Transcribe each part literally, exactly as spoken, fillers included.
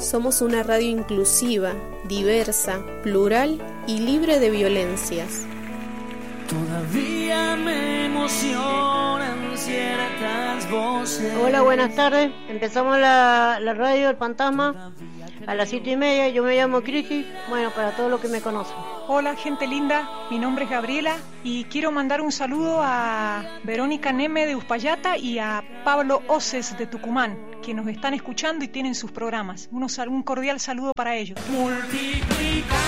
Somos una radio inclusiva, diversa, plural y libre de violencias. Todavía me emocionan ciertas voces. Hola, buenas tardes. Empezamos la, la radio El Fantasma a las siete y media. Yo me llamo Cristi. Bueno, para todos los que me conocen. Hola, gente linda. Mi nombre es Gabriela y quiero mandar un saludo a Verónica Neme de Uspallata y a Pablo Oces de Tucumán, que nos están escuchando y tienen sus programas. Unos, un cordial saludo para ellos. Multiplicar.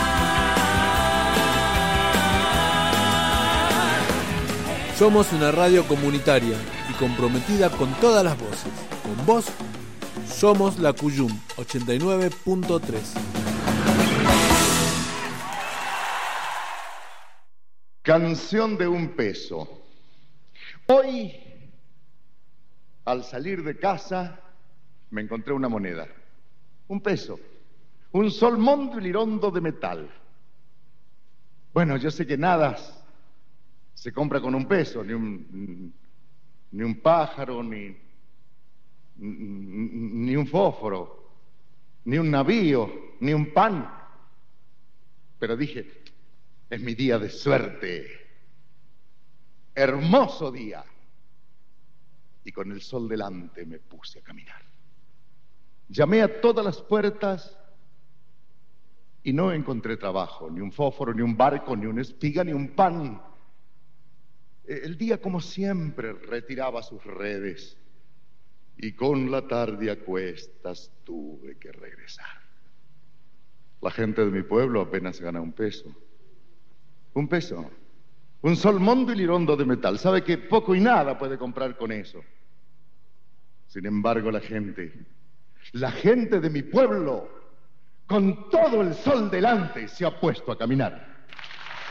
Somos una radio comunitaria y comprometida con todas las voces. Con vos, somos la Cuyum ochenta y nueve punto tres. Canción de un peso. Hoy, al salir de casa, me encontré una moneda. Un peso. Un solmondo y lirondo de metal. Bueno, yo sé que nada se compra con un peso, ni un, ni un pájaro, ni, ni un fósforo, ni un navío, ni un pan. Pero dije, es mi día de suerte, hermoso día. Y con el sol delante me puse a caminar. Llamé a todas las puertas y no encontré trabajo, ni un fósforo, ni un barco, ni una espiga, ni un pan. El día, como siempre, retiraba sus redes y con la tarde a cuestas tuve que regresar. La gente de mi pueblo apenas gana un peso. Un peso. Un solmondo y lirondo de metal. Sabe que poco y nada puede comprar con eso. Sin embargo, la gente, la gente de mi pueblo, con todo el sol delante, se ha puesto a caminar.